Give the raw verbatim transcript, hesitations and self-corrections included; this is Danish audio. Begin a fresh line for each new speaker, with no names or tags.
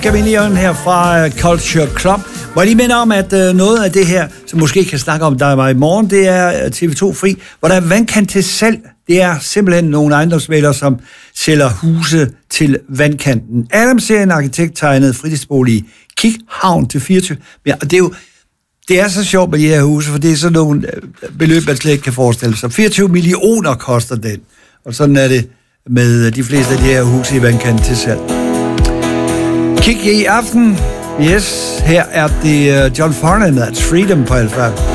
Chameleon her fra uh, Culture Club. Må jeg lige minde om, at uh, noget af det her, som måske kan snakke om, der var i morgen, det er T V to Fri, hvor der er vandkant til salg. Det er simpelthen nogle ejendomsmæglere, som sælger huse til vandkanten. Adam ser en arkitekt tegnet fritidsbolig i Kikhavn til fireogtyve. Ja, og det er jo det er så sjovt med de her huse, for det er sådan nogle beløb, man slet ikke kan forestille sig. fireogtyve millioner koster den, og sådan er det med de fleste af de her huse i vandkanten til salg. Kig i aften. Yes, her er det John Farnham, That's Freedom på Alfa.